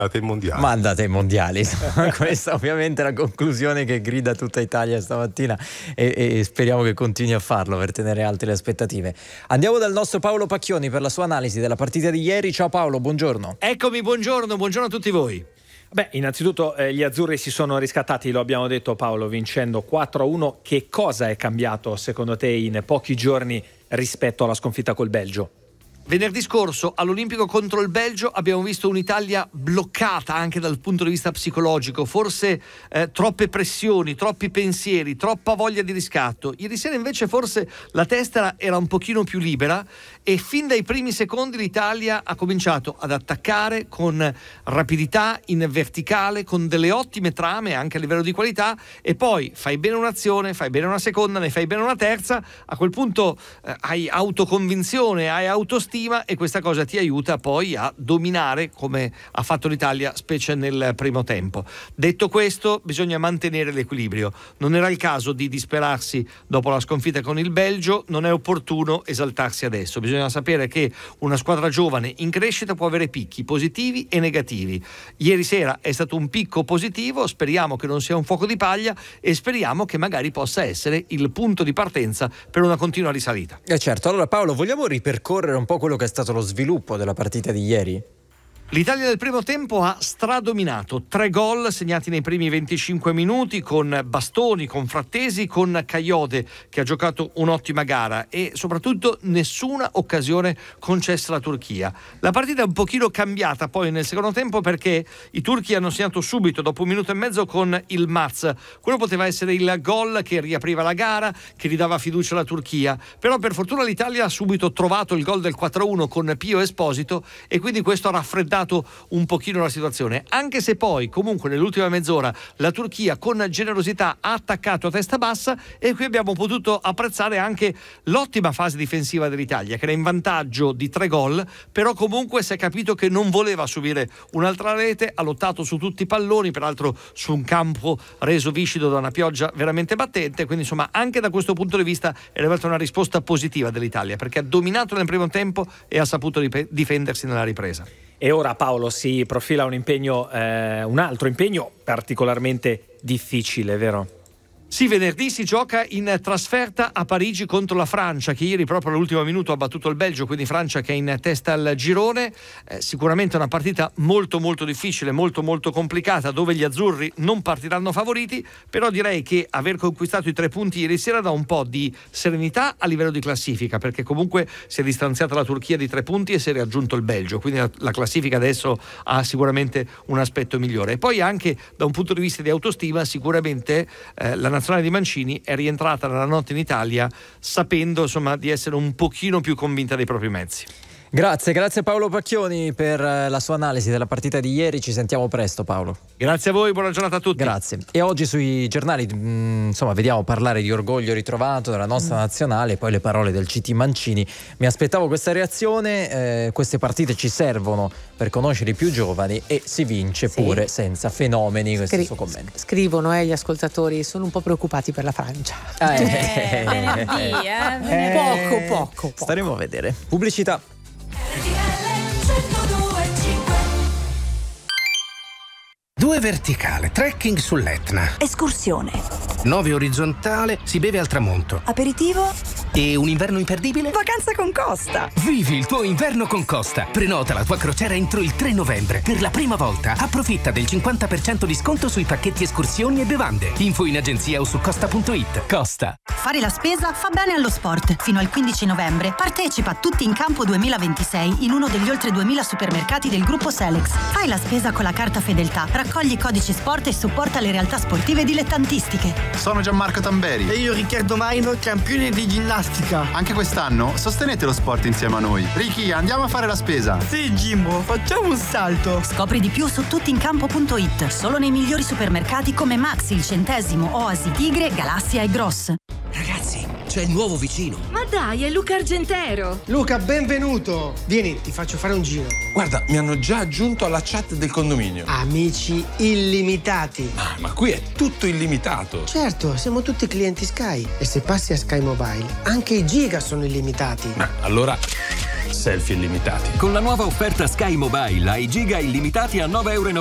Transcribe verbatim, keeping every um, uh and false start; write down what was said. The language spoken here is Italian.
Andate ai mondiali. Ma andate ai mondiali. Questa ovviamente è la conclusione che grida tutta Italia stamattina e, e speriamo che continui a farlo per tenere alte le aspettative. Andiamo dal nostro Paolo Pacchioni per la sua analisi della partita di ieri. Ciao Paolo, buongiorno. Eccomi, buongiorno, buongiorno a tutti voi. Beh, innanzitutto eh, gli azzurri si sono riscattati, lo abbiamo detto Paolo, vincendo quattro a uno. Che cosa è cambiato secondo te in pochi giorni rispetto alla sconfitta col Belgio? Venerdì scorso all'Olimpico contro il Belgio abbiamo visto un'Italia bloccata anche dal punto di vista psicologico, forse eh, troppe pressioni, troppi pensieri, troppa voglia di riscatto. Ieri sera invece forse la testa era un pochino più libera e fin dai primi secondi l'Italia ha cominciato ad attaccare con rapidità in verticale, con delle ottime trame anche a livello di qualità, e poi fai bene un'azione, fai bene una seconda, ne fai bene una terza, a quel punto eh, hai autoconvinzione, hai autostima e questa cosa ti aiuta poi a dominare come ha fatto l'Italia, specie nel primo tempo. Detto questo, bisogna mantenere l'equilibrio. Non era il caso di disperarsi dopo la sconfitta con il Belgio, non è opportuno esaltarsi adesso. Bisogna sapere che una squadra giovane in crescita può avere picchi positivi e negativi. Ieri sera è stato un picco positivo, speriamo che non sia un fuoco di paglia e speriamo che magari possa essere il punto di partenza per una continua risalita. Eh certo, allora Paolo, vogliamo ripercorrere un po' quello che è stato lo sviluppo della partita di ieri? L'Italia del primo tempo ha stradominato, tre gol segnati nei primi venticinque minuti con Bastoni, con Frattesi, con Kayode che ha giocato un'ottima gara e soprattutto nessuna occasione concessa alla Turchia. La partita è un pochino cambiata poi nel secondo tempo perché i turchi hanno segnato subito dopo un minuto e mezzo con il Maz. Quello poteva essere il gol che riapriva la gara, che ridava fiducia alla Turchia, però per fortuna l'Italia ha subito trovato il gol del quattro a uno con Pio Esposito e quindi questo ha raffreddato un pochino la situazione, anche se poi comunque nell'ultima mezz'ora la Turchia con generosità ha attaccato a testa bassa e qui abbiamo potuto apprezzare anche l'ottima fase difensiva dell'Italia che era in vantaggio di tre gol, però comunque si è capito che non voleva subire un'altra rete, ha lottato su tutti i palloni, peraltro su un campo reso viscido da una pioggia veramente battente, quindi insomma anche da questo punto di vista è arrivata una risposta positiva dell'Italia perché ha dominato nel primo tempo e ha saputo dip- difendersi nella ripresa. E ora Paolo si profila un impegno, eh, un altro impegno particolarmente difficile, vero? Sì, venerdì si gioca in trasferta a Parigi contro la Francia, che ieri proprio all'ultimo minuto ha battuto il Belgio, quindi Francia che è in testa al girone. Eh, sicuramente una partita molto molto difficile, molto molto complicata, dove gli azzurri non partiranno favoriti, però direi che aver conquistato i tre punti ieri sera dà un po' di serenità a livello di classifica, perché comunque si è distanziata la Turchia di tre punti e si è raggiunto il Belgio, quindi la, la classifica adesso ha sicuramente un aspetto migliore. E poi anche da un punto di vista di autostima sicuramente eh, la nazionale di Mancini è rientrata nella notte in Italia sapendo insomma di essere un pochino più convinta dei propri mezzi. Grazie, grazie Paolo Pacchioni per la sua analisi della partita di ieri, ci sentiamo presto Paolo. Grazie a voi, buona giornata a tutti. Grazie. E oggi sui giornali mh, insomma vediamo parlare di orgoglio ritrovato della nostra nazionale, poi le parole del C T Mancini. Mi aspettavo questa reazione, eh, queste partite ci servono per conoscere i più giovani e si vince sì. pure senza fenomeni, questo Scri- è il suo commento. Scrivono eh, gli ascoltatori, sono un po' preoccupati per la Francia. Eh, eh, venerdì, eh, eh, poco, poco, poco. Staremo a vedere. Pubblicità. Due verticale, trekking sull'Etna. Escursione. Nove orizzontale, si beve al tramonto. Aperitivo. E un inverno imperdibile? Vacanza con Costa. Vivi il tuo inverno con Costa. Prenota la tua crociera entro il tre novembre. Per la prima volta approfitta del cinquanta per cento di sconto sui pacchetti escursioni e bevande. Info in agenzia o su costa punto it. Costa. Fare la spesa fa bene allo sport. Fino al quindici novembre partecipa a Tutti in Campo duemilaventisei in uno degli oltre duemila supermercati del gruppo Selex. Fai la spesa con la carta Fedeltà, raccogli i codici sport e supporta le realtà sportive dilettantistiche. Sono Gianmarco Tamberi. E io Riccardo Maino, campione di ginnastica. Anche quest'anno sostenete lo sport insieme a noi. Ricky, andiamo a fare la spesa. Sì, Jimbo, facciamo un salto. Scopri di più su tuttincampo punto it. Solo nei migliori supermercati come Maxi, Il Centesimo, Oasi, Tigre, Galassia e Gross. Ragazzi, c'è il nuovo vicino. Ma dai, è Luca Argentero. Luca, benvenuto. Vieni, ti faccio fare un giro. Guarda, mi hanno già aggiunto alla chat del condominio. Amici illimitati. Ah, ma qui è tutto illimitato. Certo, siamo tutti clienti Sky. E se passi a Sky Mobile, anche i giga sono illimitati. Ma allora selfie illimitati. Con la nuova offerta Sky Mobile hai giga illimitati a nove euro